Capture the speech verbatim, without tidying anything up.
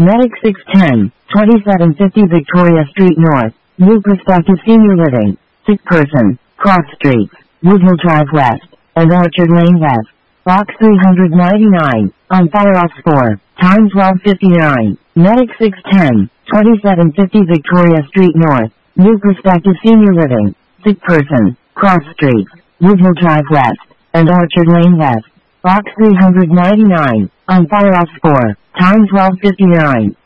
Medic six ten, twenty-seven fifty Victoria Street North, New Perspective Senior Living, sick person, cross streets, Woodhill Drive West, and Orchard Lane West. Box three ninety-nine, on fire off score, time twelve fifty-nine. Medic six ten, twenty-seven fifty Victoria Street North, New Perspective Senior Living, sick person, cross streets, Woodhill Drive West, and Orchard Lane West. Box three ninety-nine, on fire off score, time twelve fifty-nine.